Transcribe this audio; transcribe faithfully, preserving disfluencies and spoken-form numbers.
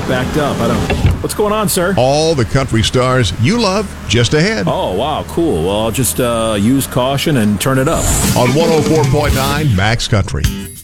backed up. I don't. What's going on, sir? All the country stars you love just ahead Oh, wow, cool. Well, I'll just uh, use caution and turn it up. on one oh four point nine Max Country.